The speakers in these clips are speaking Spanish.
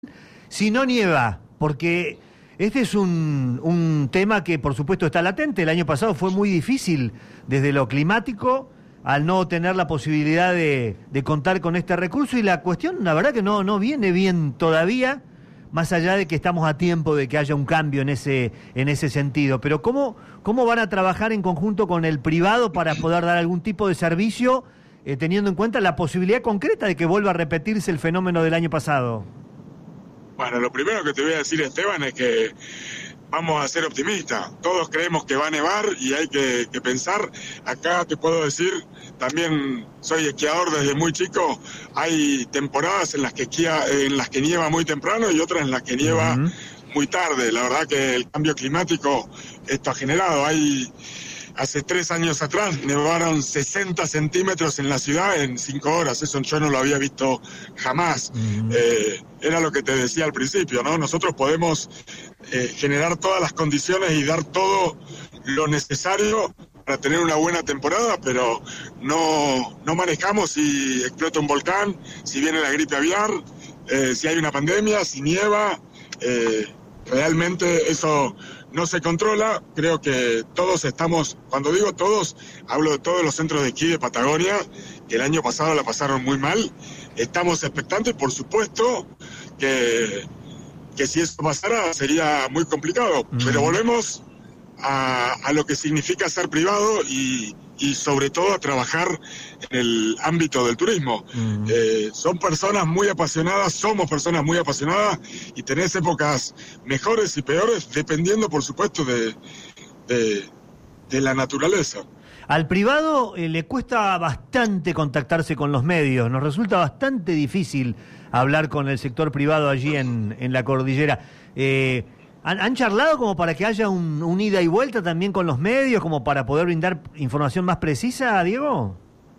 si no nieva, porque este es un tema que por supuesto está latente. El año pasado fue muy difícil desde lo climático al no tener la posibilidad de contar con este recurso, y la cuestión, la verdad que no viene bien todavía, más allá de que estamos a tiempo de que haya un cambio en ese sentido. Pero ¿cómo van a trabajar en conjunto con el privado para poder dar algún tipo de servicio, teniendo en cuenta la posibilidad concreta de que vuelva a repetirse el fenómeno del año pasado? Bueno, lo primero que te voy a decir, Esteban, es que vamos a ser optimistas. Todos creemos que va a nevar y hay que pensar. Acá te puedo decir, también soy esquiador desde muy chico. Hay temporadas en las que nieva muy temprano y otras en las que nieva muy tarde. La verdad que el cambio climático esto ha generado. Hace 3 años atrás nevaron 60 centímetros en la ciudad en 5 horas. Eso yo no lo había visto jamás. Era lo que te decía al principio, ¿no? Nosotros podemos generar todas las condiciones y dar todo lo necesario para tener una buena temporada, pero no manejamos si explota un volcán, si viene la gripe aviar, si hay una pandemia, si nieva. Realmente eso no se controla. Creo que todos estamos, cuando digo todos, hablo de todos los centros de esquí de Patagonia, que el año pasado la pasaron muy mal. Estamos expectantes, por supuesto, que si eso pasara sería muy complicado. Pero volvemos a lo que significa ser privado y sobre todo a trabajar en el ámbito del turismo. Son personas muy apasionadas, somos personas muy apasionadas, y tenés épocas mejores y peores dependiendo, por supuesto, de la naturaleza. Al privado le cuesta bastante contactarse con los medios, nos resulta bastante difícil hablar con el sector privado allí en la cordillera. ¿Han charlado como para que haya un ida y vuelta también con los medios, como para poder brindar información más precisa, Diego?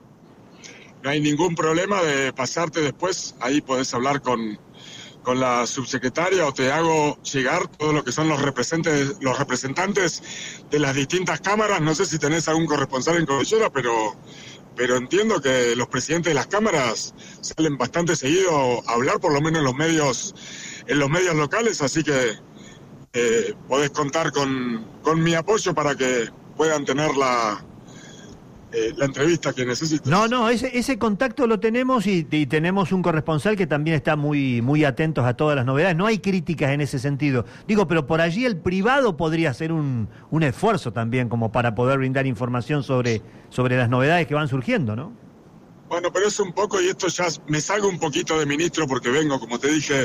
No hay ningún problema de pasarte después, ahí podés hablar con la subsecretaria, o te hago llegar todo lo que son los representantes de las distintas cámaras. No sé si tenés algún corresponsal en Cordillera, pero entiendo que los presidentes de las cámaras salen bastante seguido a hablar, por lo menos en los medios locales, así que podés contar con mi apoyo para que puedan tener la entrevista que necesites. No, ese contacto lo tenemos, y tenemos un corresponsal que también está muy atentos a todas las novedades. No hay críticas en ese sentido. Digo, pero por allí el privado podría hacer un esfuerzo también como para poder brindar información sobre las novedades que van surgiendo, ¿no? Bueno, pero es un poco, y esto ya me salgo un poquito de ministro porque vengo, como te dije,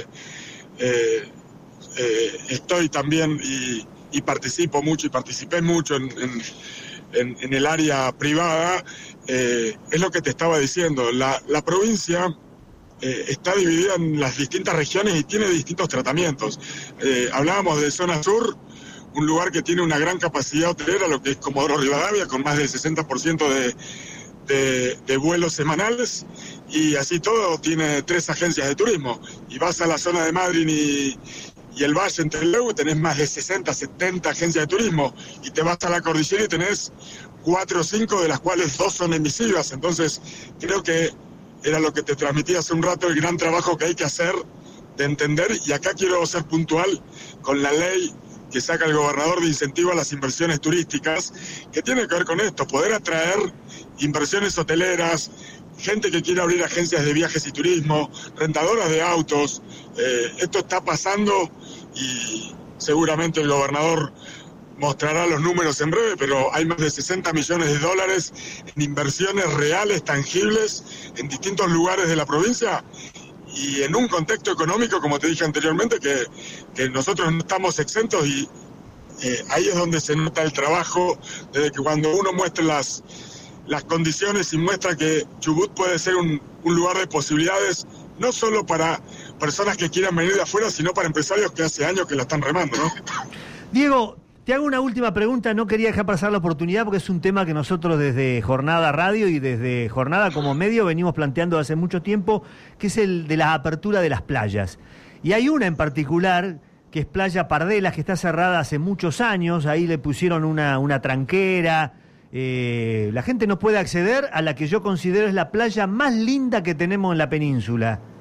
estoy también y participo mucho y participé mucho en el área privada. Es lo que te estaba diciendo, la provincia está dividida en las distintas regiones y tiene distintos tratamientos. Hablábamos de zona sur, un lugar que tiene una gran capacidad hotelera, lo que es Comodoro Rivadavia, con más del 60% de vuelos semanales, y así todo tiene 3 agencias de turismo. Y vas a la zona de Madryn y el Valle, en Trelew, tenés más de 60, 70 agencias de turismo, y te vas a la cordillera y tenés 4 o 5, de las cuales 2 son emisivas. Entonces, creo que era lo que te transmití hace un rato, el gran trabajo que hay que hacer de entender, y acá quiero ser puntual con la ley que saca el gobernador de incentivo a las inversiones turísticas, que tiene que ver con esto, poder atraer inversiones hoteleras, gente que quiere abrir agencias de viajes y turismo, rentadoras de autos. Esto está pasando y seguramente el gobernador mostrará los números en breve, pero hay más de 60 millones de dólares en inversiones reales, tangibles, en distintos lugares de la provincia, y en un contexto económico, como te dije anteriormente, que nosotros no estamos exentos, y ahí es donde se nota el trabajo, desde que cuando uno muestra las condiciones y muestra que Chubut puede ser un lugar de posibilidades, no solo para personas que quieran venir de afuera, sino para empresarios que hace años que la están remando, ¿no? Diego, te hago una última pregunta, no quería dejar pasar la oportunidad porque es un tema que nosotros desde Jornada Radio y desde Jornada como medio venimos planteando hace mucho tiempo, que es el de la apertura de las playas. Y hay una en particular, que es Playa Pardelas, que está cerrada hace muchos años, ahí le pusieron una tranquera, la gente no puede acceder a la que yo considero es la playa más linda que tenemos en la península.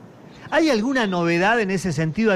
¿Hay alguna novedad en ese sentido?